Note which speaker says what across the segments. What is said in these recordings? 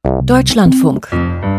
Speaker 1: Deutschlandfunk.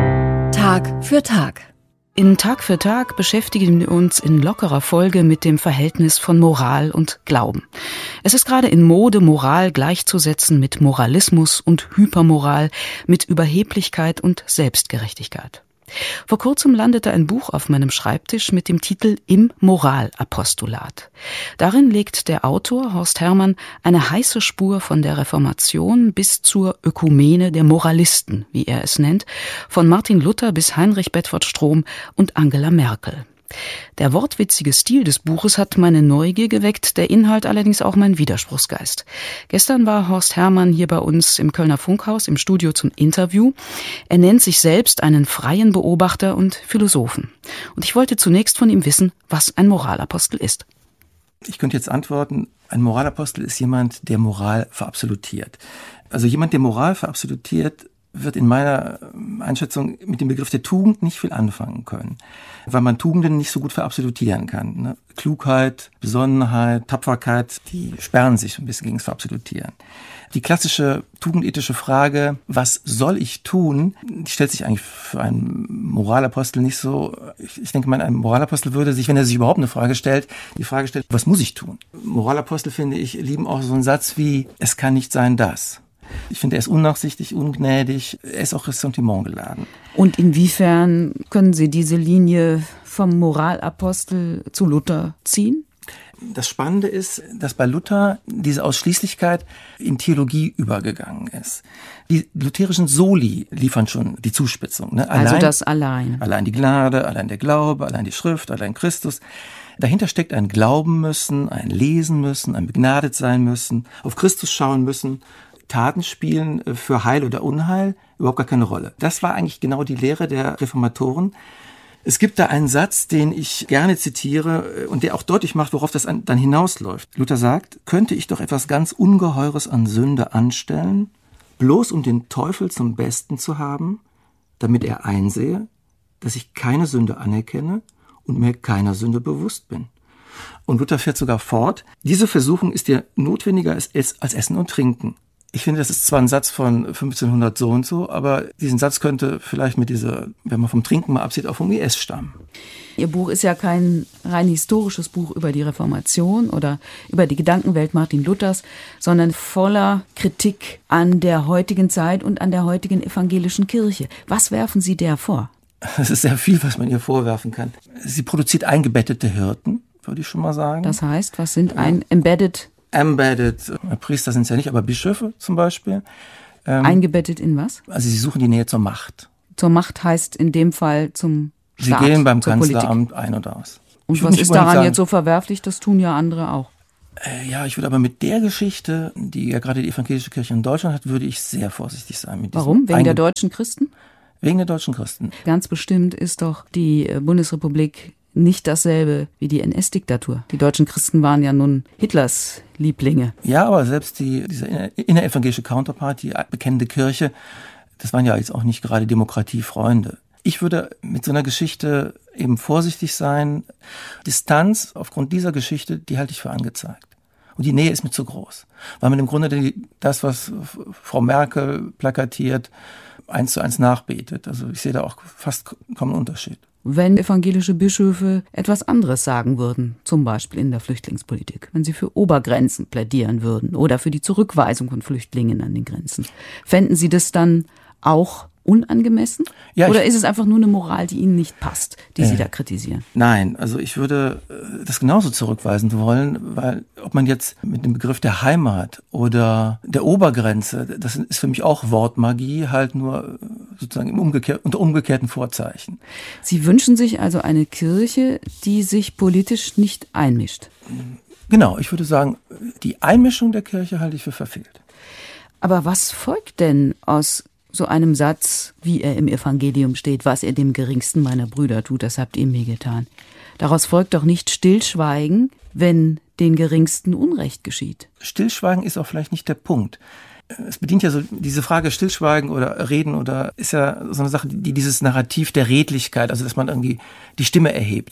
Speaker 1: Tag für Tag.
Speaker 2: In Tag für Tag beschäftigen wir uns in lockerer Folge mit dem Verhältnis von Moral und Glauben. Es ist gerade in Mode, Moral gleichzusetzen mit Moralismus und Hypermoral, mit Überheblichkeit und Selbstgerechtigkeit. Vor kurzem landete ein Buch auf meinem Schreibtisch mit dem Titel Im Moralapostulat. Darin legt der Autor Horst Herrmann eine heiße Spur von der Reformation bis zur Ökumene der Moralisten, wie er es nennt, von Martin Luther bis Heinrich Bedford Strom und Angela Merkel. Der wortwitzige Stil des Buches hat meine Neugier geweckt, der Inhalt allerdings auch mein Widerspruchsgeist. Gestern war Horst Herrmann hier bei uns im Kölner Funkhaus im Studio zum Interview. Er nennt sich selbst einen freien Beobachter und Philosophen. Und ich wollte zunächst von ihm wissen, was ein Moralapostel ist.
Speaker 3: Ich könnte jetzt antworten, ein Moralapostel ist jemand, der Moral verabsolutiert. Also jemand, der Moral verabsolutiert, wird in meiner Einschätzung mit dem Begriff der Tugend nicht viel anfangen können, weil man Tugenden nicht so gut verabsolutieren kann. Ne? Klugheit, Besonnenheit, Tapferkeit, die sperren sich ein bisschen gegen das Verabsolutieren. Die klassische tugendethische Frage, was soll ich tun, die stellt sich eigentlich für einen Moralapostel nicht so. Ich denke mal, ein Moralapostel würde sich, wenn er sich überhaupt eine Frage stellt, die Frage stellen, was muss ich tun? Moralapostel, finde ich, lieben auch so einen Satz wie, es kann nicht sein, dass. Ich finde, er ist unnachsichtig, ungnädig, er ist auch Ressentiment geladen.
Speaker 2: Und inwiefern können Sie diese Linie vom Moralapostel zu Luther ziehen?
Speaker 3: Das Spannende ist, dass bei Luther diese Ausschließlichkeit in Theologie übergegangen ist. Die lutherischen Soli liefern schon die Zuspitzung. Ne?
Speaker 2: Also das allein.
Speaker 3: Allein die Gnade, allein der Glaube, allein die Schrift, allein Christus. Dahinter steckt ein Glauben müssen, ein Lesen müssen, ein begnadet sein müssen, auf Christus schauen müssen. Taten spielen für Heil oder Unheil überhaupt gar keine Rolle. Das war eigentlich genau die Lehre der Reformatoren. Es gibt da einen Satz, den ich gerne zitiere und der auch deutlich macht, worauf das dann hinausläuft. Luther sagt, könnte ich doch etwas ganz Ungeheures an Sünde anstellen, bloß um den Teufel zum Besten zu haben, damit er einsehe, dass ich keine Sünde anerkenne und mir keiner Sünde bewusst bin. Und Luther fährt sogar fort, diese Versuchung ist dir notwendiger als Essen und Trinken. Ich finde, das ist zwar ein Satz von 1500 so und so, aber diesen Satz könnte vielleicht mit dieser, wenn man vom Trinken mal absieht, auch vom IS stammen.
Speaker 2: Ihr Buch ist ja kein rein historisches Buch über die Reformation oder über die Gedankenwelt Martin Luthers, sondern voller Kritik an der heutigen Zeit und an der heutigen evangelischen Kirche. Was werfen Sie der vor?
Speaker 3: Es ist sehr viel, was man ihr vorwerfen kann. Sie produziert eingebettete Hirten, würde ich schon mal sagen.
Speaker 2: Das heißt, was sind Embedded,
Speaker 3: Priester sind es ja nicht, aber Bischöfe zum Beispiel.
Speaker 2: Eingebettet in was?
Speaker 3: Also sie suchen die Nähe zur Macht.
Speaker 2: Zur Macht heißt in dem Fall zum Staat.
Speaker 3: Sie gehen beim
Speaker 2: Politik.
Speaker 3: Kanzleramt ein und aus.
Speaker 2: Und was ist daran jetzt so verwerflich? Das tun ja andere auch.
Speaker 3: Ja, ich würde aber mit der Geschichte, die ja gerade die evangelische Kirche in Deutschland hat, würde ich sehr vorsichtig sein. Mit
Speaker 2: Warum? Wegen der deutschen Christen?
Speaker 3: Wegen der deutschen Christen.
Speaker 2: Ganz bestimmt ist doch die Bundesrepublik nicht dasselbe wie die NS-Diktatur. Die deutschen Christen waren ja nun Hitlers Lieblinge.
Speaker 3: Ja, aber selbst diese innerevangelische Counterpart, die bekennende Kirche, das waren ja jetzt auch nicht gerade Demokratiefreunde. Ich würde mit so einer Geschichte eben vorsichtig sein. Distanz aufgrund dieser Geschichte, die halte ich für angezeigt. Und die Nähe ist mir zu groß. Weil man im Grunde das, was Frau Merkel plakatiert, 1:1 nachbetet. Also ich sehe da auch fast kaum einen Unterschied.
Speaker 2: Wenn evangelische Bischöfe etwas anderes sagen würden, zum Beispiel in der Flüchtlingspolitik, wenn sie für Obergrenzen plädieren würden oder für die Zurückweisung von Flüchtlingen an den Grenzen, fänden Sie das dann auch unangemessen? Ja, oder ist es einfach nur eine Moral, die Ihnen nicht passt, die Sie da kritisieren?
Speaker 3: Nein, also ich würde das genauso zurückweisen wollen, weil ob man jetzt mit dem Begriff der Heimat oder der Obergrenze, das ist für mich auch Wortmagie, halt nur sozusagen unter umgekehrten Vorzeichen.
Speaker 2: Sie wünschen sich also eine Kirche, die sich politisch nicht einmischt?
Speaker 3: Genau, ich würde sagen, die Einmischung der Kirche halte ich für verfehlt.
Speaker 2: Aber was folgt denn aus so einem Satz, wie er im Evangelium steht, was ihr dem geringsten meiner Brüder tut, das habt ihr mir getan? Daraus folgt doch nicht Stillschweigen, wenn den geringsten Unrecht geschieht.
Speaker 3: Stillschweigen ist auch vielleicht nicht der Punkt. Es bedient ja so diese Frage Stillschweigen oder Reden oder ist ja so eine Sache, die dieses Narrativ der Redlichkeit, also dass man irgendwie die Stimme erhebt.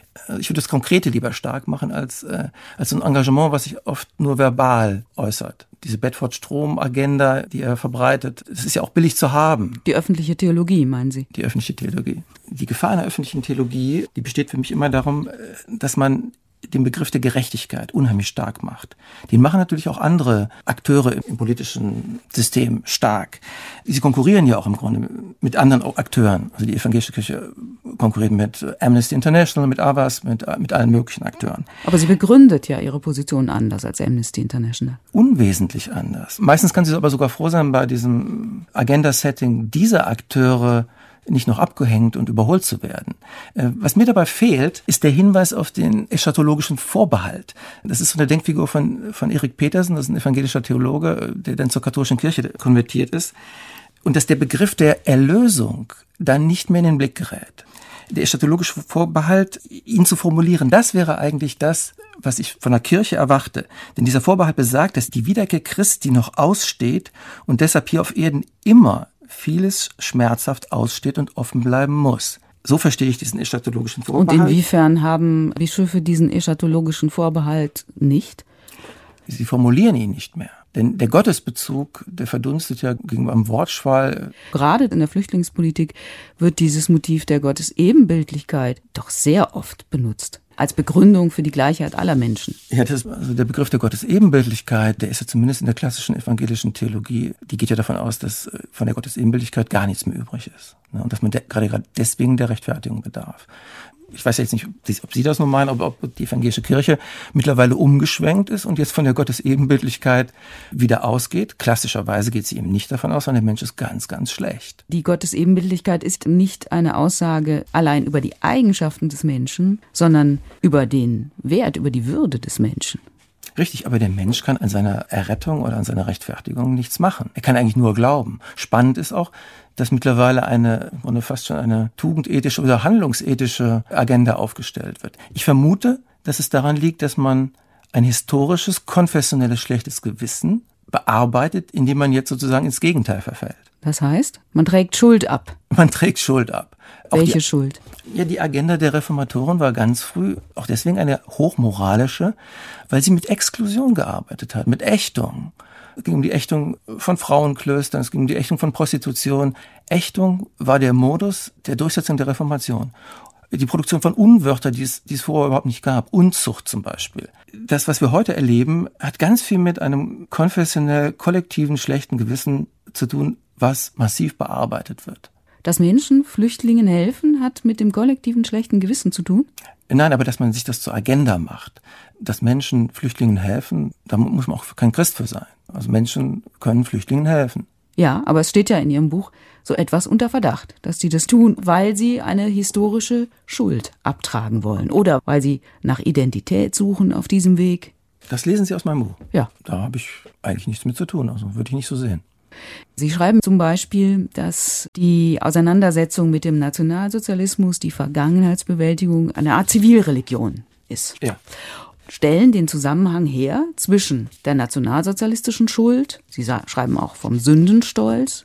Speaker 3: Ich würde das Konkrete lieber stark machen als so ein Engagement, was sich oft nur verbal äußert. Diese Bedford-Strom-Agenda, die er verbreitet, es ist ja auch billig zu haben.
Speaker 2: Die öffentliche Theologie, meinen Sie?
Speaker 3: Die öffentliche Theologie. Die Gefahr einer öffentlichen Theologie, die besteht für mich immer darum, dass man den Begriff der Gerechtigkeit unheimlich stark macht. Den machen natürlich auch andere Akteure im politischen System stark. Sie konkurrieren ja auch im Grunde mit anderen Akteuren. Also die evangelische Kirche konkurriert mit Amnesty International, mit Avas, mit allen möglichen Akteuren.
Speaker 2: Aber sie begründet ja ihre Position anders als Amnesty International.
Speaker 3: Unwesentlich anders. Meistens kann sie aber sogar froh sein, bei diesem Agenda-Setting dieser Akteure nicht noch abgehängt und überholt zu werden. Was mir dabei fehlt, ist der Hinweis auf den eschatologischen Vorbehalt. Das ist so eine Denkfigur von Erik Petersen, das ist ein evangelischer Theologe, der dann zur katholischen Kirche konvertiert ist. Und dass der Begriff der Erlösung dann nicht mehr in den Blick gerät. Der eschatologische Vorbehalt, ihn zu formulieren, das wäre eigentlich das, was ich von der Kirche erwarte. Denn dieser Vorbehalt besagt, dass die Wiederkehr Christi noch aussteht und deshalb hier auf Erden immer vieles schmerzhaft aussteht und offen bleiben muss. So verstehe ich diesen eschatologischen Vorbehalt.
Speaker 2: Und inwiefern haben Bischöfe diesen eschatologischen Vorbehalt nicht?
Speaker 3: Sie formulieren ihn nicht mehr. Denn der Gottesbezug, der verdunstet ja gegenüber dem Wortschwall.
Speaker 2: Gerade in der Flüchtlingspolitik wird dieses Motiv der Gottesebenbildlichkeit doch sehr oft benutzt. Als Begründung für die Gleichheit aller Menschen.
Speaker 3: Ja, also der Begriff der Gottesebenbildlichkeit, der ist ja zumindest in der klassischen evangelischen Theologie, die geht ja davon aus, dass von der Gottesebenbildlichkeit gar nichts mehr übrig ist. Und dass man gerade deswegen der Rechtfertigung bedarf. Ich weiß jetzt nicht, ob Sie das nur meinen, ob die evangelische Kirche mittlerweile umgeschwenkt ist und jetzt von der Gottesebenbildlichkeit wieder ausgeht. Klassischerweise geht sie eben nicht davon aus, sondern der Mensch ist ganz, ganz schlecht.
Speaker 2: Die Gottesebenbildlichkeit ist nicht eine Aussage allein über die Eigenschaften des Menschen, sondern über den Wert, über die Würde des Menschen.
Speaker 3: Richtig, aber der Mensch kann an seiner Errettung oder an seiner Rechtfertigung nichts machen. Er kann eigentlich nur glauben. Spannend ist auch, dass mittlerweile fast schon eine tugendethische oder handlungsethische Agenda aufgestellt wird. Ich vermute, dass es daran liegt, dass man ein historisches, konfessionelles schlechtes Gewissen bearbeitet, indem man jetzt sozusagen ins Gegenteil verfällt.
Speaker 2: Das heißt, man trägt Schuld ab.
Speaker 3: Man trägt Schuld ab.
Speaker 2: Welche Schuld?
Speaker 3: Ja, die Agenda der Reformatoren war ganz früh auch deswegen eine hochmoralische, weil sie mit Exklusion gearbeitet hat, mit Ächtung. Es ging um die Ächtung von Frauenklöstern, es ging um die Ächtung von Prostitution. Ächtung war der Modus der Durchsetzung der Reformation. Die Produktion von Unwörtern, die es vorher überhaupt nicht gab. Unzucht zum Beispiel. Das, was wir heute erleben, hat ganz viel mit einem konfessionell kollektiven schlechten Gewissen zu tun, was massiv bearbeitet wird.
Speaker 2: Dass Menschen Flüchtlingen helfen, hat mit dem kollektiven schlechten Gewissen zu tun?
Speaker 3: Nein, aber dass man sich das zur Agenda macht. Dass Menschen Flüchtlingen helfen, da muss man auch kein Christ für sein. Also Menschen können Flüchtlingen helfen.
Speaker 2: Ja, aber es steht ja in Ihrem Buch so etwas unter Verdacht, dass sie das tun, weil sie eine historische Schuld abtragen wollen oder weil sie nach Identität suchen auf diesem Weg.
Speaker 3: Das lesen Sie aus meinem Buch?
Speaker 2: Ja.
Speaker 3: Da habe ich eigentlich nichts mit zu tun, also würde ich nicht so sehen.
Speaker 2: Sie schreiben zum Beispiel, dass die Auseinandersetzung mit dem Nationalsozialismus, die Vergangenheitsbewältigung, eine Art Zivilreligion ist.
Speaker 3: Ja.
Speaker 2: Stellen den Zusammenhang her zwischen der nationalsozialistischen Schuld, Sie schreiben auch vom Sündenstolz,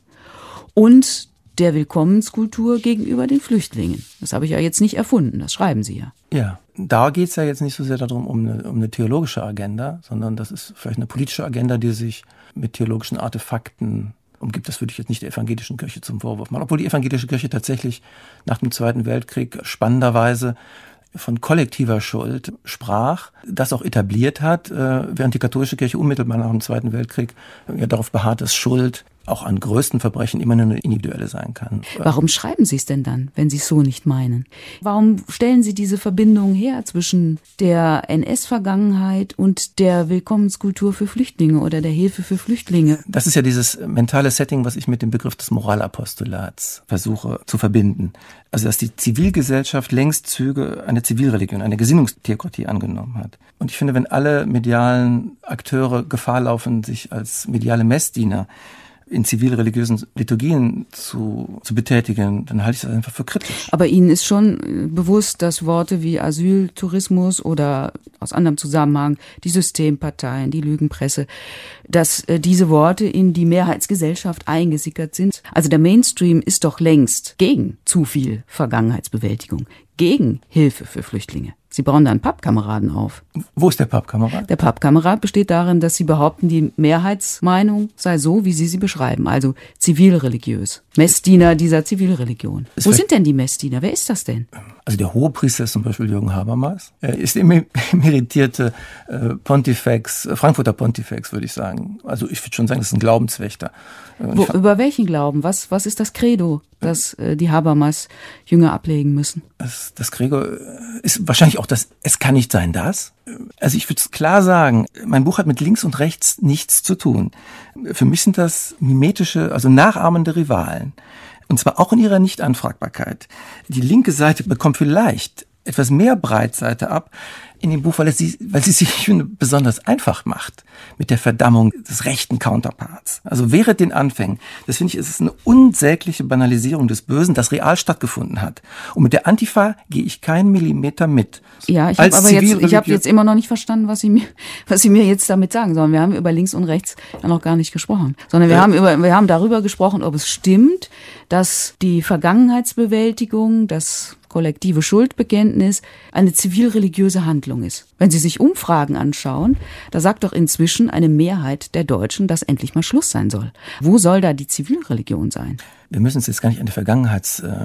Speaker 2: und der Willkommenskultur gegenüber den Flüchtlingen. Das habe ich ja jetzt nicht erfunden, das schreiben Sie ja.
Speaker 3: Ja, da geht es ja jetzt nicht so sehr darum, um eine theologische Agenda, sondern das ist vielleicht eine politische Agenda, die sich mit theologischen Artefakten umgibt. Das würde ich jetzt nicht der evangelischen Kirche zum Vorwurf machen, obwohl die evangelische Kirche tatsächlich nach dem Zweiten Weltkrieg spannenderweise von kollektiver Schuld sprach, das auch etabliert hat, während die katholische Kirche unmittelbar nach dem Zweiten Weltkrieg ja darauf beharrt, dass Schuld auch an größten Verbrechen immer nur eine individuelle sein kann.
Speaker 2: Warum schreiben Sie es denn dann, wenn Sie es so nicht meinen? Warum stellen Sie diese Verbindung her zwischen der NS-Vergangenheit und der Willkommenskultur für Flüchtlinge oder der Hilfe für Flüchtlinge?
Speaker 3: Das ist ja dieses mentale Setting, was ich mit dem Begriff des Moralapostolats versuche zu verbinden. Also dass die Zivilgesellschaft längst Züge einer Zivilreligion, einer Gesinnungstheokratie angenommen hat. Und ich finde, wenn alle medialen Akteure Gefahr laufen, sich als mediale Messdiener in zivilreligiösen Liturgien zu betätigen, dann halte ich das einfach für kritisch.
Speaker 2: Aber Ihnen ist schon bewusst, dass Worte wie Asyltourismus oder aus anderem Zusammenhang die Systemparteien, die Lügenpresse, dass diese Worte in die Mehrheitsgesellschaft eingesickert sind. Also der Mainstream ist doch längst gegen zu viel Vergangenheitsbewältigung, gegen Hilfe für Flüchtlinge. Sie bauen da einen Pappkameraden auf.
Speaker 3: Wo ist der Pappkamerad?
Speaker 2: Der Pappkamerad besteht darin, dass Sie behaupten, die Mehrheitsmeinung sei so, wie Sie sie beschreiben, also zivilreligiös. Messdiener dieser Zivilreligion. Wo sind denn die Messdiener? Wer ist das denn?
Speaker 3: Also der Hohepriester ist zum Beispiel Jürgen Habermas. Er ist emeritierte Pontifex, Frankfurter Pontifex, würde ich sagen. Also ich würde schon sagen, das ist ein Glaubenswächter.
Speaker 2: Über welchen Glauben? Was ist das Credo, das die Habermas-Jünger ablegen müssen?
Speaker 3: Das Credo ist wahrscheinlich auch das, es kann nicht sein, das. Also ich würde es klar sagen, mein Buch hat mit links und rechts nichts zu tun. Für mich sind das mimetische, also nachahmende Rivalen. Und zwar auch in ihrer Nichtanfragbarkeit. Die linke Seite bekommt vielleicht etwas mehr Breitseite ab in dem Buch, weil sie sich besonders einfach macht mit der Verdammung des rechten Counterparts. Also während den Anfängen, das finde ich, ist es eine unsägliche Banalisierung des Bösen, das real stattgefunden hat. Und mit der Antifa gehe ich keinen Millimeter mit.
Speaker 2: Ja, ich habe jetzt immer noch nicht verstanden, was Sie mir jetzt damit sagen sollen. Wir haben über links und rechts ja noch gar nicht gesprochen, sondern wir haben darüber gesprochen, ob es stimmt, dass die Vergangenheitsbewältigung, das kollektive Schuldbekenntnis eine zivilreligiöse Handlung ist. Wenn Sie sich Umfragen anschauen, da sagt doch inzwischen eine Mehrheit der Deutschen, dass endlich mal Schluss sein soll. Wo soll da die Zivilreligion sein?
Speaker 3: Wir müssen es jetzt gar nicht an der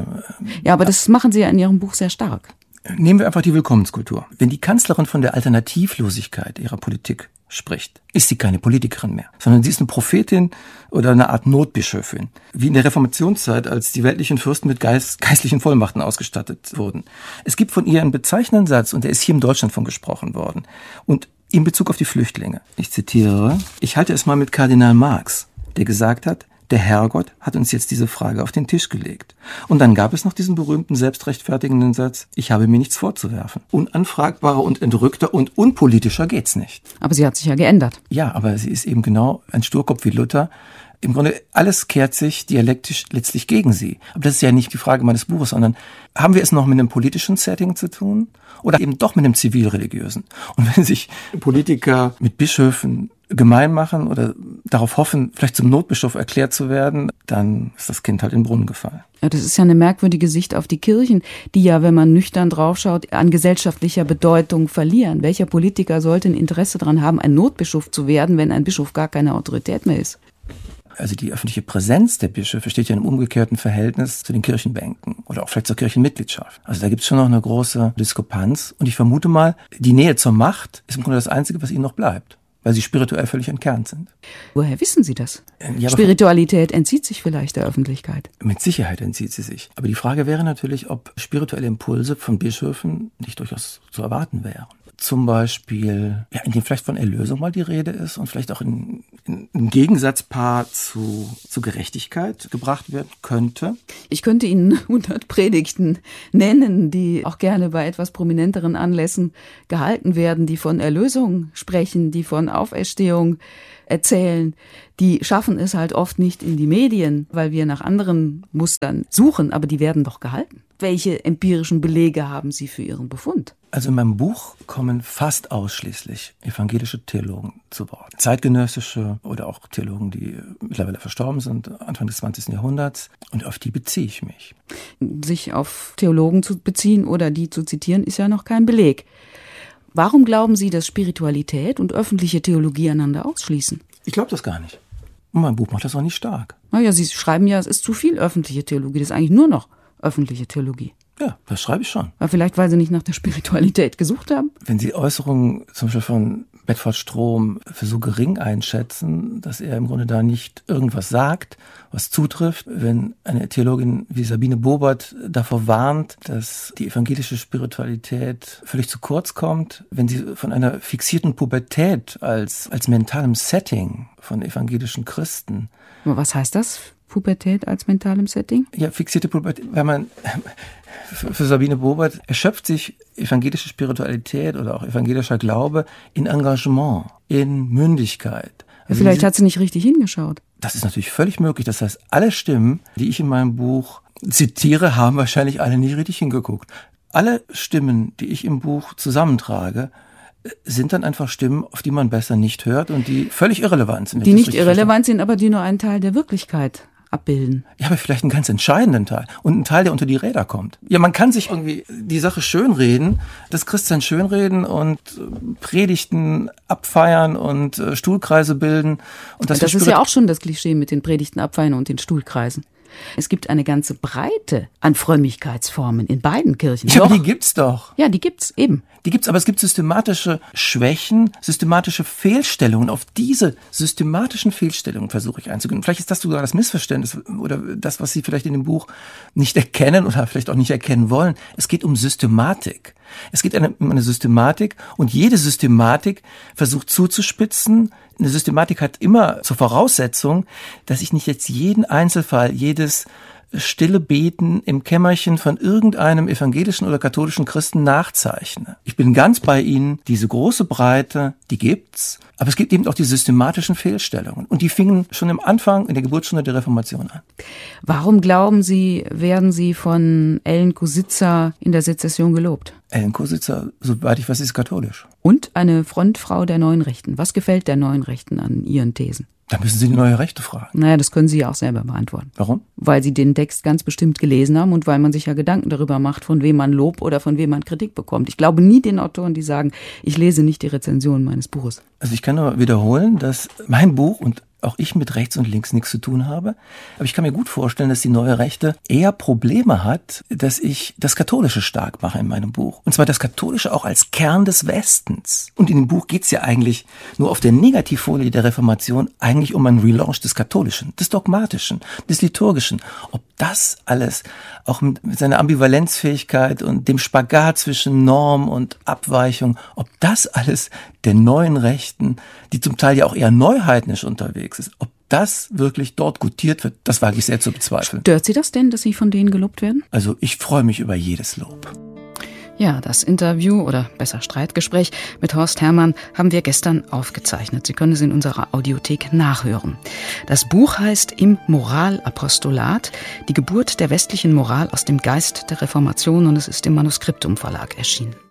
Speaker 2: Ja, aber das machen Sie ja in Ihrem Buch sehr stark.
Speaker 3: Nehmen wir einfach die Willkommenskultur. Wenn die Kanzlerin von der Alternativlosigkeit ihrer Politik spricht, ist sie keine Politikerin mehr, sondern sie ist eine Prophetin oder eine Art Notbischöfin. Wie in der Reformationszeit, als die weltlichen Fürsten mit geistlichen Vollmachten ausgestattet wurden. Es gibt von ihr einen bezeichnenden Satz, und der ist hier in Deutschland von gesprochen worden. Und in Bezug auf die Flüchtlinge. Ich zitiere, ich halte es mal mit Kardinal Marx, der gesagt hat, der Herrgott hat uns jetzt diese Frage auf den Tisch gelegt. Und dann gab es noch diesen berühmten selbstrechtfertigenden Satz, ich habe mir nichts vorzuwerfen. Unanfragbarer und entrückter und unpolitischer geht's nicht.
Speaker 2: Aber sie hat sich ja geändert.
Speaker 3: Ja, aber sie ist eben genau ein Sturkopf wie Luther. Im Grunde, alles kehrt sich dialektisch letztlich gegen sie. Aber das ist ja nicht die Frage meines Buches, sondern haben wir es noch mit einem politischen Setting zu tun? Oder eben doch mit einem zivilreligiösen? Und wenn sich Politiker mit Bischöfen gemein machen oder darauf hoffen, vielleicht zum Notbischof erklärt zu werden, dann ist das Kind halt in den Brunnen gefallen.
Speaker 2: Ja, das ist ja eine merkwürdige Sicht auf die Kirchen, die ja, wenn man nüchtern draufschaut, an gesellschaftlicher Bedeutung verlieren. Welcher Politiker sollte ein Interesse daran haben, ein Notbischof zu werden, wenn ein Bischof gar keine Autorität mehr ist?
Speaker 3: Also die öffentliche Präsenz der Bischöfe steht ja in einem umgekehrten Verhältnis zu den Kirchenbänken oder auch vielleicht zur Kirchenmitgliedschaft. Also da gibt es schon noch eine große Diskrepanz. Und ich vermute mal, die Nähe zur Macht ist im Grunde das Einzige, was ihnen noch bleibt, weil sie spirituell völlig entkernt sind.
Speaker 2: Woher wissen Sie das?
Speaker 3: Ja,
Speaker 2: Spiritualität entzieht sich vielleicht der Öffentlichkeit.
Speaker 3: Mit Sicherheit entzieht sie sich. Aber die Frage wäre natürlich, ob spirituelle Impulse von Bischöfen nicht durchaus zu erwarten wären. Zum Beispiel, ja, in dem vielleicht von Erlösung mal die Rede ist und vielleicht auch in Gegensatzpaar zu Gerechtigkeit gebracht werden könnte.
Speaker 2: Ich könnte Ihnen 100 Predigten nennen, die auch gerne bei etwas prominenteren Anlässen gehalten werden, die von Erlösung sprechen, die von Auferstehung erzählen. Die schaffen es halt oft nicht in die Medien, weil wir nach anderen Mustern suchen, aber die werden doch gehalten. Welche empirischen Belege haben Sie für Ihren Befund?
Speaker 3: Also in meinem Buch kommen fast ausschließlich evangelische Theologen zu Wort. Zeitgenössische oder auch Theologen, die mittlerweile verstorben sind, Anfang des 20. Jahrhunderts. Und auf die beziehe ich mich.
Speaker 2: Sich auf Theologen zu beziehen oder die zu zitieren, ist ja noch kein Beleg. Warum glauben Sie, dass Spiritualität und öffentliche Theologie einander ausschließen?
Speaker 3: Ich glaube das gar nicht. Und mein Buch macht das auch nicht stark.
Speaker 2: Naja, Sie schreiben ja, es ist zu viel öffentliche Theologie. Das ist eigentlich nur noch öffentliche Theologie.
Speaker 3: Ja, das schreibe ich schon.
Speaker 2: Aber vielleicht, weil Sie nicht nach der Spiritualität gesucht haben?
Speaker 3: Wenn Sie Äußerungen zum Beispiel von Bedford Strom für so gering einschätzen, dass er im Grunde da nicht irgendwas sagt, was zutrifft, wenn eine Theologin wie Sabine Bobert davor warnt, dass die evangelische Spiritualität völlig zu kurz kommt, wenn sie von einer fixierten Pubertät als mentalem Setting von evangelischen Christen.
Speaker 2: Was heißt das? Pubertät als mentalem Setting?
Speaker 3: Ja, fixierte Pubertät, weil man für Sabine Bobert erschöpft sich evangelische Spiritualität oder auch evangelischer Glaube in Engagement, in Mündigkeit.
Speaker 2: Also vielleicht hat sie nicht richtig hingeschaut.
Speaker 3: Das ist natürlich völlig möglich. Das heißt, alle Stimmen, die ich in meinem Buch zitiere, haben wahrscheinlich alle nicht richtig hingeguckt. Alle Stimmen, die ich im Buch zusammentrage, sind dann einfach Stimmen, auf die man besser nicht hört und die völlig irrelevant sind.
Speaker 2: Die nicht irrelevant sind, aber die nur einen Teil der Wirklichkeit abbilden.
Speaker 3: Ja, aber vielleicht einen ganz entscheidenden Teil und einen Teil, der unter die Räder kommt. Ja, man kann sich irgendwie die Sache schönreden, das Christsein schönreden und Predigten abfeiern und Stuhlkreise bilden. Und
Speaker 2: das ist ja auch schon das Klischee mit den Predigten abfeiern und den Stuhlkreisen. Es gibt eine ganze Breite an Frömmigkeitsformen in beiden Kirchen.
Speaker 3: Ja, aber die gibt's doch.
Speaker 2: Ja, die gibt's eben.
Speaker 3: Die gibt's, aber es gibt systematische Schwächen, systematische Fehlstellungen. Auf diese systematischen Fehlstellungen versuche ich einzugehen. Vielleicht ist das sogar das Missverständnis oder das, was Sie vielleicht in dem Buch nicht erkennen oder vielleicht auch nicht erkennen wollen. Es geht um Systematik. Es geht um eine Systematik und jede Systematik versucht zuzuspitzen. Eine Systematik hat immer zur Voraussetzung, dass ich nicht jetzt jeden Einzelfall, jedes stille Beten im Kämmerchen von irgendeinem evangelischen oder katholischen Christen nachzeichne. Ich bin ganz bei Ihnen, diese große Breite, die gibt's, aber es gibt eben auch die systematischen Fehlstellungen und die fingen schon im Anfang, in der Geburtsstunde der Reformation an.
Speaker 2: Warum glauben Sie, werden Sie von Ellen Kositzer in der Sezession gelobt?
Speaker 3: Ellen Kositzer, soweit ich weiß, ist katholisch.
Speaker 2: Und eine Frontfrau der Neuen Rechten. Was gefällt der Neuen Rechten an Ihren Thesen?
Speaker 3: Da müssen Sie die Neue Rechte fragen.
Speaker 2: Naja, das können Sie ja auch selber beantworten.
Speaker 3: Warum?
Speaker 2: Weil Sie den Text ganz bestimmt gelesen haben und weil man sich ja Gedanken darüber macht, von wem man Lob oder von wem man Kritik bekommt. Ich glaube nie den Autoren, die sagen, ich lese nicht die Rezension meines Buches.
Speaker 3: Also ich kann nur wiederholen, dass mein Buch und auch ich mit rechts und links nichts zu tun habe. Aber ich kann mir gut vorstellen, dass die Neue Rechte eher Probleme hat, dass ich das Katholische stark mache in meinem Buch. Und zwar das Katholische auch als Kern des Westens. Und in dem Buch geht es ja eigentlich nur auf der Negativfolie der Reformation eigentlich um einen Relaunch des Katholischen, des Dogmatischen, des Liturgischen. Ob das alles auch mit seiner Ambivalenzfähigkeit und dem Spagat zwischen Norm und Abweichung, ob das alles der Neuen Rechten, die zum Teil ja auch eher neuheidnisch unterwegs ist, ob das wirklich dort gutiert wird, das wage ich sehr zu bezweifeln.
Speaker 2: Stört Sie das denn, dass Sie von denen gelobt werden?
Speaker 3: Also ich freue mich über jedes Lob.
Speaker 2: Ja, das Interview oder besser Streitgespräch mit Horst Herrmann haben wir gestern aufgezeichnet. Sie können es in unserer Audiothek nachhören. Das Buch heißt Im Moralapostolat, die Geburt der westlichen Moral aus dem Geist der Reformation und es ist im Manuskriptum Verlag erschienen.